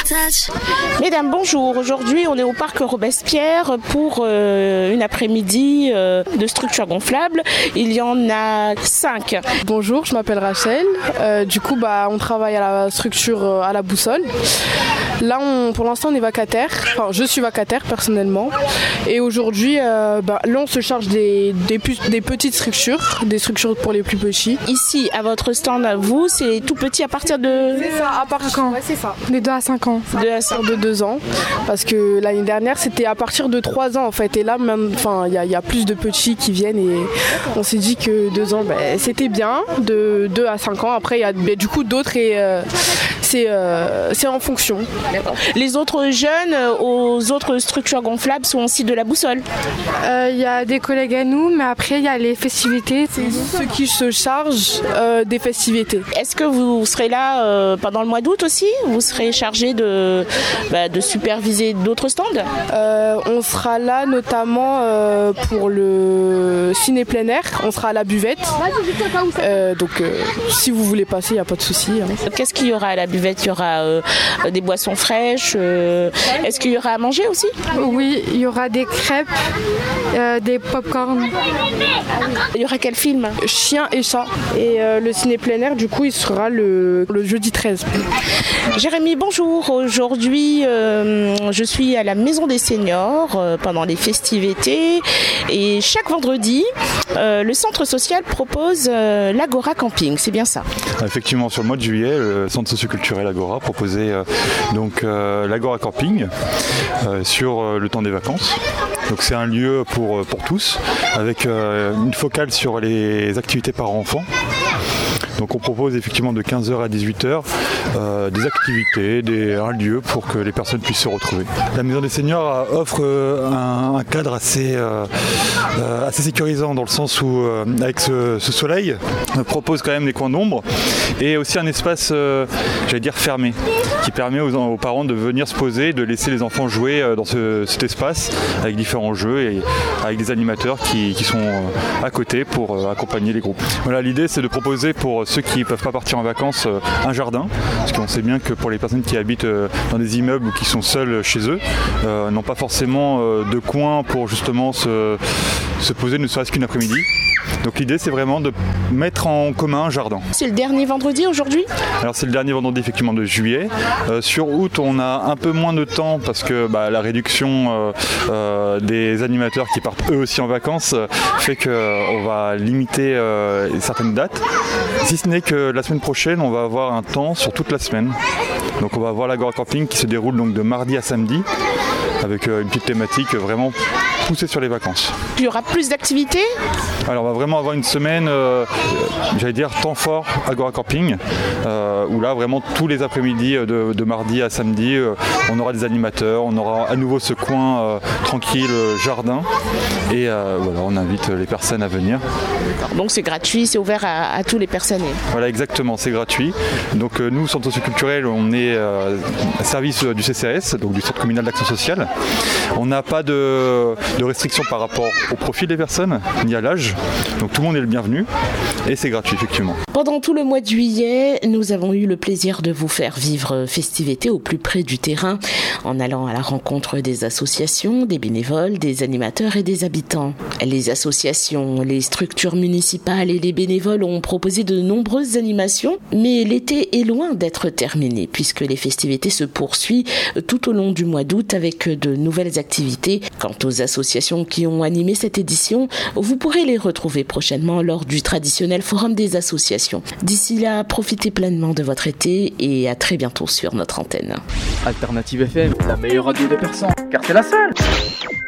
Mesdames, bonjour. Aujourd'hui, on est au parc Robespierre pour une après-midi de structures gonflables. Il y en a 5. Bonjour, je m'appelle Rachel. On travaille à la structure à la boussole. Là, pour l'instant, on est vacataire. Enfin, je suis vacataire personnellement. Et aujourd'hui, là, on se charge des petites structures, des structures pour les plus petits. Ici, à votre stand, vous, c'est tout petit à partir de... C'est ça, à partir quand ? Ouais, c'est ça. De 2 à 5 ans. De 2 ans. Parce que l'année dernière, c'était à partir de 3 ans en fait. Et là, même, il y a plus de petits qui viennent et on s'est dit que 2 ans, c'était bien. De 2 à 5 ans. Après, il y a du coup d'autres et c'est en fonction. D'accord. Les autres jeunes aux autres structures gonflables sont aussi de la boussole. Il y a des collègues à nous, mais après, il y a les festivités. C'est ceux qui se chargent des festivités. Est-ce que vous serez là pendant le mois d'août aussi ? Vous serez chargé de superviser d'autres stands ? On sera là notamment pour le ciné plein air. On sera à la buvette. Si vous voulez passer, il n'y a pas de souci. Qu'est-ce qu'il y aura à la buvette ? Il y aura des boissons fraîches. Est-ce qu'il y aura à manger aussi ? Oui, il y aura des crêpes, des pop-corn. Il y aura quel film ? Chien et chat. Et le ciné plein air, du coup, il sera le jeudi 13. Jérémy, bonjour. Aujourd'hui, je suis à la Maison des Seniors pendant les festivités. Et chaque vendredi, le centre social propose l'Agora Camping. C'est bien ça ? Effectivement, sur le mois de juillet, le centre socioculturel Agora proposait l'Agora Camping sur le temps des vacances. Donc c'est un lieu pour tous, avec une focale sur les activités par enfant. Donc on propose effectivement de 15h à 18h des activités, un lieu pour que les personnes puissent se retrouver. La Maison des Seniors offre un cadre assez sécurisant dans le sens où avec ce soleil, on propose quand même des coins d'ombre et aussi un espace, fermé, qui permet aux parents de venir se poser, de laisser les enfants jouer dans cet espace avec différents jeux et avec des animateurs qui sont à côté pour accompagner les groupes. Voilà, l'idée c'est de proposer pour ceux qui ne peuvent pas partir en vacances un jardin, parce qu'on sait bien que pour les personnes qui habitent dans des immeubles ou qui sont seules chez eux, n'ont pas forcément de coin pour justement se poser ne serait-ce qu'une après-midi. Donc l'idée c'est vraiment de mettre en commun un jardin. C'est le dernier vendredi aujourd'hui ? Alors c'est le dernier vendredi effectivement de juillet. Sur août on a un peu moins de temps parce que la réduction des animateurs qui partent eux aussi en vacances fait qu'on va limiter certaines dates. Si ce n'est que la semaine prochaine on va avoir un temps sur toute la semaine. Donc on va avoir l'Agora Camping qui se déroule donc de mardi à samedi avec une petite thématique vraiment poussée sur les vacances. Il y aura plus d'activités ? Alors on va vraiment avoir une semaine, temps fort Agora Camping, où là vraiment tous les après-midi de mardi à samedi, on aura des animateurs, on aura à nouveau ce coin tranquille, jardin, et on invite les personnes à venir. Donc c'est gratuit, c'est ouvert à tous les personnes. Voilà, exactement, c'est gratuit. Donc nous, centre socioculturel, on est à service du CCAS, donc du Centre communal d'action sociale. On n'a pas de restrictions par rapport au profil des personnes, ni à l'âge. Donc tout le monde est le bienvenu et c'est gratuit effectivement. Pendant tout le mois de juillet, nous avons eu le plaisir de vous faire vivre festivités au plus près du terrain en allant à la rencontre des associations, des bénévoles, des animateurs et des habitants. Les associations, les structures municipales et les bénévoles ont proposé de nombreuses animations, mais l'été est loin d'être terminé puisque les festivités se poursuivent tout au long du mois d'août avec de nouvelles activités. Quant aux associations qui ont animé cette édition, vous pourrez les retrouver prochainement lors du traditionnel forum des associations. D'ici là, profitez pleinement de votre été et à très bientôt sur notre antenne. Alternative FM, la meilleure radio de Persan, car c'est la seule.